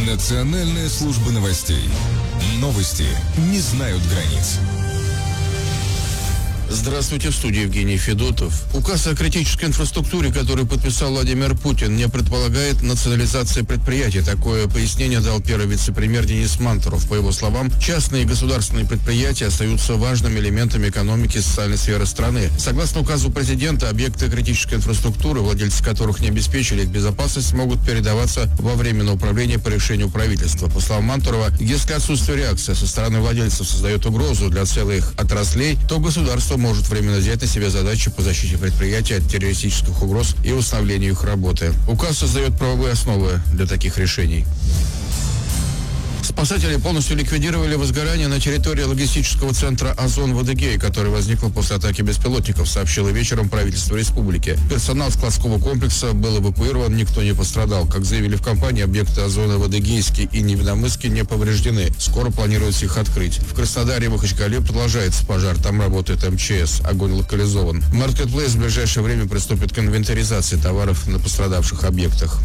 Национальная служба новостей. Новости не знают границ. Здравствуйте, в студии Евгений Федотов. Указ о критической инфраструктуре, который подписал Владимир Путин, не предполагает национализации предприятий. Такое пояснение дал первый вице-премьер Денис Мантуров. По его словам, частные и государственные предприятия остаются важными элементами экономики и социальной сферы страны. Согласно указу президента, объекты критической инфраструктуры, владельцы которых не обеспечили их безопасность, могут передаваться во временное управление по решению правительства. По словам Мантурова, если отсутствие реакции со стороны владельцев создает угрозу для целых отраслей, то государство может временно взять на себя задачи по защите предприятий от террористических угроз и восстановлению их работы. Указ создает правовые основы для таких решений. Спасатели полностью ликвидировали возгорание на территории логистического центра «Озон» в Адыгее, которое возникло после атаки беспилотников, сообщило вечером правительство республики. Персонал складского комплекса был эвакуирован, никто не пострадал. Как заявили в компании, объекты «Озона» в Адыгейске и Невиномысске не повреждены. Скоро планируется их открыть. В Краснодаре и Махачкале продолжается пожар. Там работает МЧС. Огонь локализован. Маркетплейс в ближайшее время приступит к инвентаризации товаров на пострадавших объектах.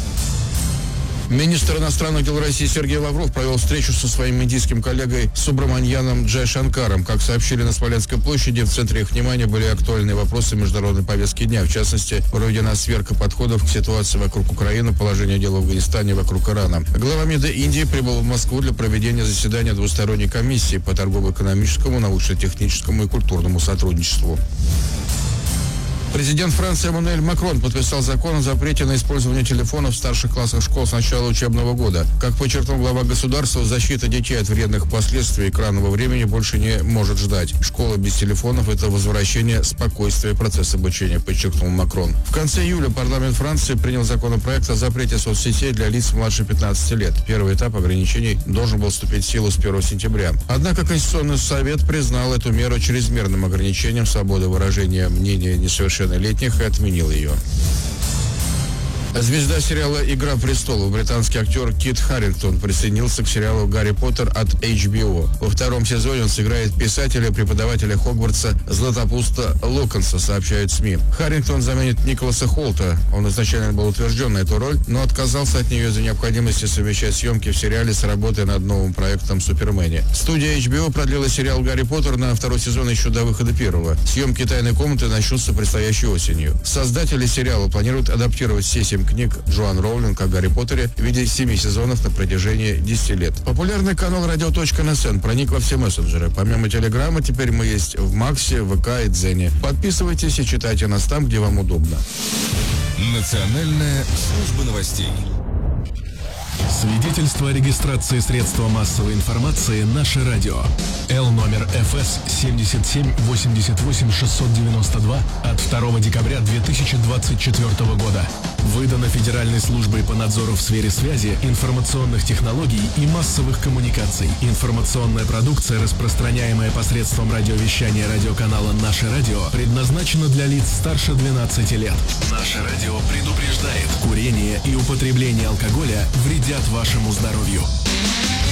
Министр иностранных дел России Сергей Лавров провел встречу со своим индийским коллегой Субраманьяном Джайшанкаром. Как сообщили на Смоленской площади, в центре их внимания были актуальные вопросы международной повестки дня. В частности, проведена сверка подходов к ситуации вокруг Украины, положение дел в Афганистане, вокруг Ирана. Глава МИДа Индии прибыл в Москву для проведения заседания двусторонней комиссии по торгово-экономическому, научно-техническому и культурному сотрудничеству. Президент Франции Эммануэль Макрон подписал закон о запрете на использование телефонов в старших классах школ с начала учебного года. Как подчеркнул глава государства, защита детей от вредных последствий экранного времени больше не может ждать. Школа без телефонов – это возвращение спокойствия в процесс обучения, подчеркнул Макрон. В конце июля парламент Франции принял законопроект о запрете соцсетей для лиц младше 15 лет. Первый этап ограничений должен был вступить в силу с 1 сентября. Однако Конституционный совет признал эту меру чрезмерным ограничением свободы выражения мнения несовершеннолетних и отменил ее. Звезда сериала «Игра престолов» британский актер Кит Харингтон присоединился к сериалу «Гарри Поттер» от HBO. Во втором сезоне он сыграет писателя-преподавателя Хогвартса Златопуста Локонса, сообщают СМИ. Харингтон заменит Николаса Холта. Он изначально был утвержден на эту роль, но отказался от нее из-за необходимости совмещать съемки в сериале с работой над новым проектом «Супермене». Студия HBO продлила сериал «Гарри Поттер» на второй сезон еще до выхода первого. Съемки «Тайной комнаты» начнутся предстоящей осенью. Создатели сериала планируют адаптировать все 7 книг Джоан Роулинг о Гарри Поттере в виде 7 сезонов на протяжении 10 лет. Популярный канал Radio.NSN проник во все мессенджеры. Помимо Телеграма, теперь мы есть в Максе, ВК и Дзене. Подписывайтесь и читайте нас там, где вам удобно. Национальная служба новостей. Свидетельство о регистрации средства массовой информации «Наше радио». Л номер ФС 77-88-692 от 2 декабря 2024 года. Выдано Федеральной службой по надзору в сфере связи, информационных технологий и массовых коммуникаций. Информационная продукция, распространяемая посредством радиовещания радиоканала «Наше радио», предназначена для лиц старше 12 лет. «Наше радио» предупреждает: курение и употребление алкоголя вредят вашему здоровью.